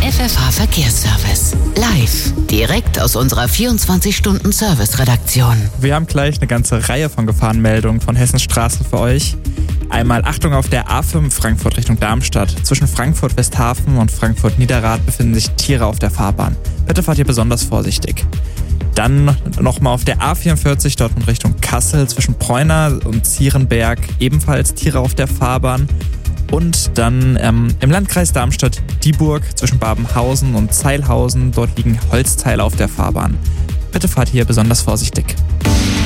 FFH Verkehrsservice. Live, direkt aus unserer 24-Stunden-Service-Redaktion. Wir haben gleich eine ganze Reihe von Gefahrenmeldungen von Hessens Straße für euch. Einmal Achtung auf der A5 Frankfurt Richtung Darmstadt. Zwischen Frankfurt-Westhafen und Frankfurt-Niederrad befinden sich Tiere auf der Fahrbahn. Bitte fahrt ihr besonders vorsichtig. Dann nochmal auf der A44 dort in Richtung Kassel zwischen Preuna und Zierenberg ebenfalls Tiere auf der Fahrbahn. Und dann im Landkreis Darmstadt-Dieburg zwischen Babenhausen und Zeilhausen, dort liegen Holzteile auf der Fahrbahn. Bitte fahrt hier besonders vorsichtig.